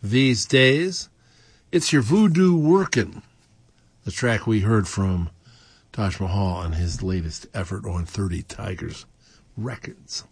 these days. It's Your Voodoo Workin', the track we heard from Taj Mahal on his latest effort on 30 Tigers Records.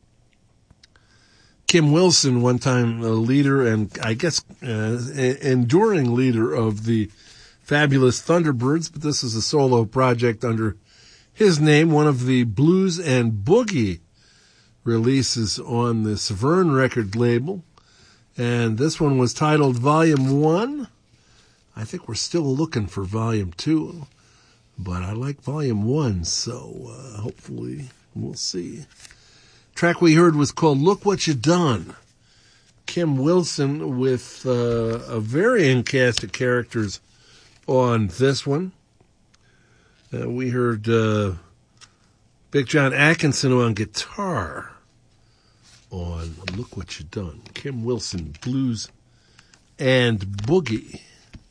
Kim Wilson, one time a leader and I guess enduring leader of the fabulous Thunderbirds, but this is a solo project under his name, one of the blues and boogie releases on the Severn record label. And this one was titled Volume 1. I think we're still looking for Volume 2, but I like Volume 1, so hopefully we'll see. Track we heard was called Look What You Done. Kim Wilson with a varying cast of characters on this one. We heard Big John Atkinson on guitar on Look What You Done. Kim Wilson, blues and boogie.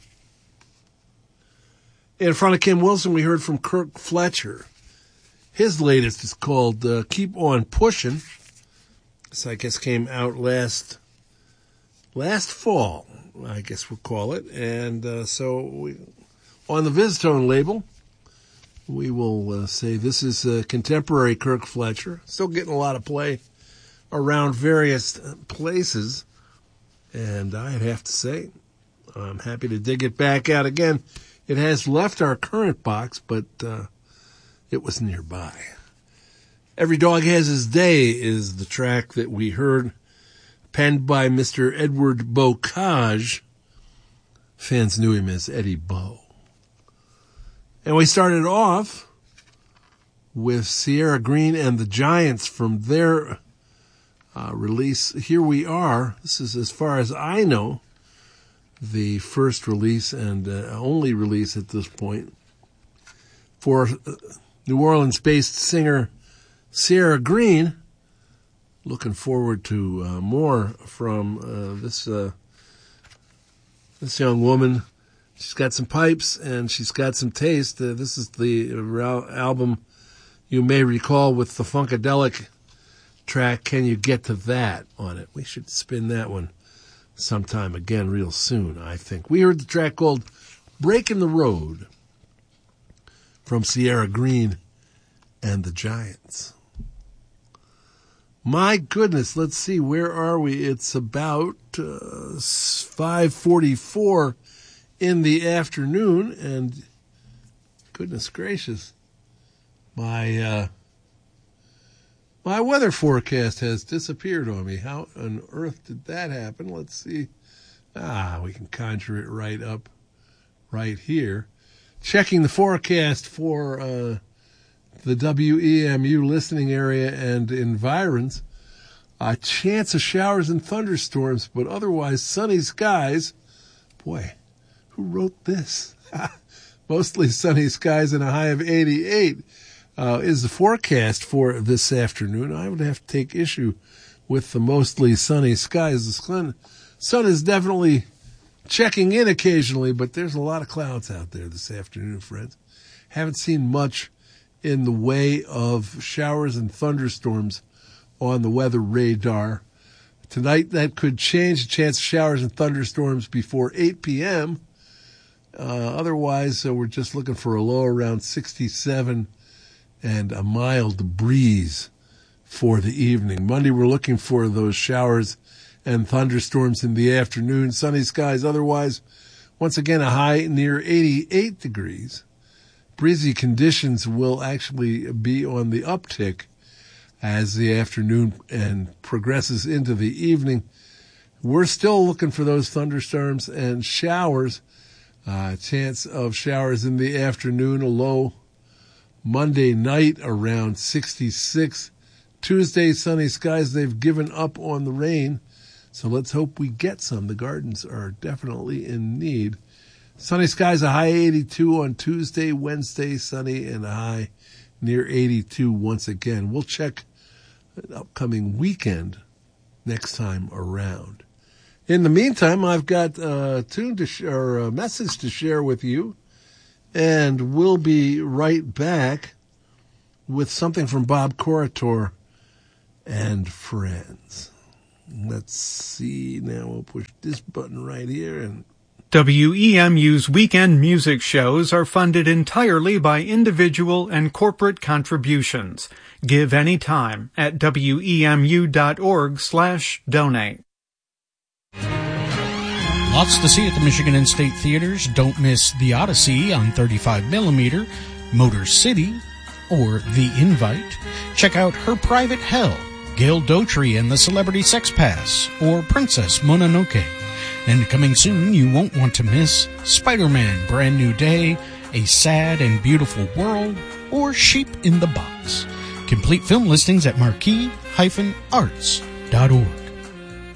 In front of Kim Wilson, we heard from Kirk Fletcher. His latest is called Keep On Pushin'. This, I guess, came out last fall, I guess we'll call it. And on the Viztone label, we will say this is contemporary Kirk Fletcher. Still getting a lot of play around various places. And I'd have to say, I'm happy to dig it back out again. It has left our current box, but it was nearby. Every Dog Has His Day is the track that we heard, penned by Mr. Edward Bocage. Fans knew him as Eddie Bo. And we started off with Sierra Green and the Giants from their release, Here We Are. This is, as far as I know, the first release and only release at this point for New Orleans-based singer Sierra Green. Looking forward to more from this young woman. She's got some pipes and she's got some taste. This is the album you may recall with the Funkadelic track, Can You Get to That, on it. We should spin that one sometime again real soon, I think. We heard the track called Breaking the Road from Sierra Green and the Giants. My goodness, let's see, where are we? It's about 5:44 in the afternoon, and goodness gracious, my weather forecast has disappeared on me. How on earth did that happen? Let's see. We can conjure it right up right here. Checking the forecast for the WEMU listening area and environs. A chance of showers and thunderstorms, but otherwise sunny skies. Boy, who wrote this? Mostly sunny skies and a high of 88 is the forecast for this afternoon. I would have to take issue with the mostly sunny skies. The sun is definitely checking in occasionally, but there's a lot of clouds out there this afternoon, friends. Haven't seen much in the way of showers and thunderstorms on the weather radar. Tonight, that could change. A chance of showers and thunderstorms before 8 p.m. Otherwise, we're just looking for a low around 67 and a mild breeze for the evening. Monday, we're looking for those showers and thunderstorms in the afternoon. Sunny skies otherwise. Once again, a high near 88 degrees. Breezy conditions will actually be on the uptick as the afternoon and progresses into the evening. We're still looking for those thunderstorms and showers. Chance of showers in the afternoon, a low Monday night around 66. Tuesday, sunny skies. They've given up on the rain, so let's hope we get some. The gardens are definitely in need. Sunny skies, a high 82 on Tuesday. Wednesday, sunny and a high near 82 once again. We'll check an upcoming weekend next time around. In the meantime, I've got a message to share with you, and we'll be right back with something from Bob Corritore and friends. Let's see. Now we'll push this button right here. And WEMU's weekend music shows are funded entirely by individual and corporate contributions. Give anytime at WEMU.org/donate. Lots to see at the Michigan In-State Theaters. Don't miss The Odyssey on 35mm, Motor City, or The Invite. Check out Her Private Hell, Gail Daughtry and the Celebrity Sex Pass, or Princess Mononoke. And coming soon, you won't want to miss Spider-Man Brand New Day, A Sad and Beautiful World, or Sheep in the Box. Complete film listings at marquee-arts.org.